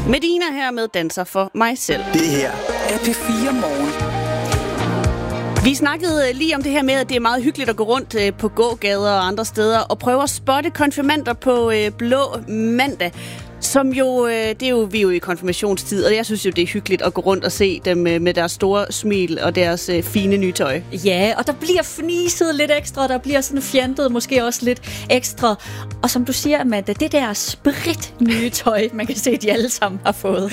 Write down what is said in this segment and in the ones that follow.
Medina her med Danser for mig selv. Det her er P4 Morgen. Vi snakkede lige om det her med, at det er meget hyggeligt at gå rundt på gågader og andre steder og prøve at spotte konfirmander på blå mandag. Som jo, vi er jo i konfirmationstid, og jeg synes jo, det er hyggeligt at gå rundt og se dem med deres store smil og deres fine nye tøj. Ja, og der bliver fniset lidt ekstra, og der bliver sådan fjantet måske også lidt ekstra. Og som du siger, Amanda, det der sprit nye tøj, man kan se, de alle sammen har fået.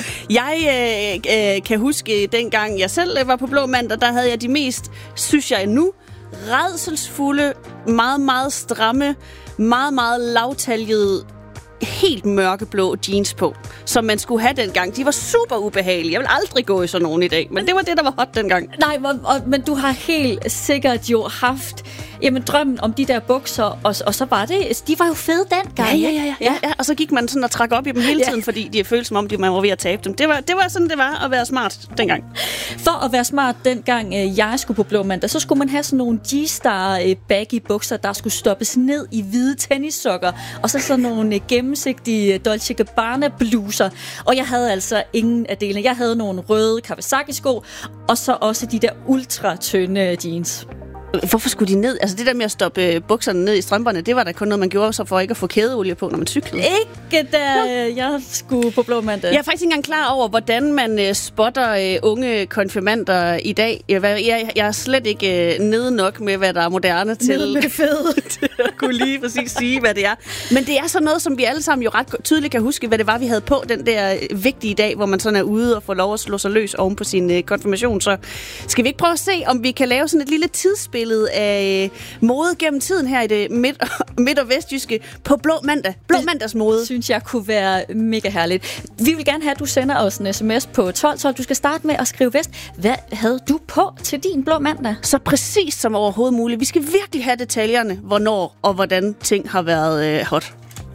Jeg kan huske, dengang jeg selv var på blå mandag, der havde jeg de mest, synes jeg nu, rædselsfulde, meget, meget stramme, meget, meget lavtaljede, helt mørkeblå jeans på, som man skulle have dengang. De var super ubehagelige. Jeg vil aldrig gå i sådan nogen i dag, men det var det, der var hot dengang. Nej, men du har helt sikkert jo haft drømmen om de der bukser, og så var det, de var jo fede dengang. Ja, og så gik man sådan og trak op i dem hele tiden, fordi de føltes som om, man var ved at tabe dem. Det var sådan, det var at være smart dengang. For at være smart dengang jeg skulle på blå mandag, så skulle man have sådan nogle G-Star baggy bukser, der skulle stoppes ned i hvide tennissokker, og så sådan nogle gennemsigtige Dolce Gabbana bluser. Og jeg havde altså ingen af delene. Jeg havde nogle røde Kawasaki-sko, og så også de der ultra tynde jeans. Hvorfor skulle de ned? Altså det der med at stoppe bukserne ned i strømperne, det var da kun noget, man gjorde så for ikke at få kædeolie på, når man cyklede. Ikke da jeg skulle på blå mandag. Jeg er faktisk ikke engang klar over, hvordan man spotter unge konfirmander i dag. Jeg er slet ikke nede nok med, hvad der er moderne til. Nede med det fede. til at kunne lige præcis sige, hvad det er. Men det er sådan noget, som vi alle sammen jo ret tydeligt kan huske, hvad det var, vi havde på den der vigtige dag, hvor man sådan er ude og får lov at slå sig løs oven på sin konfirmation. Så skal vi ikke prøve at se, om vi kan lave sådan et lille tidsbillede af mode gennem tiden her i det midt- og vestjyske på blå mandag. Blå mandags mode. Det synes jeg kunne være mega herligt. Vi vil gerne have, at du sender os en sms på 1212. Du skal starte med at skrive vest. Hvad havde du på til din blå mandag? Så præcis som overhovedet muligt. Vi skal virkelig have detaljerne, hvornår og hvordan ting har været hot.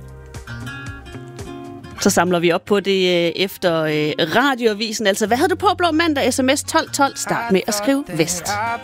Så samler vi op på det efter radioavisen. Altså, hvad havde du på blå mandag? SMS 1212. Start med at skrive vest.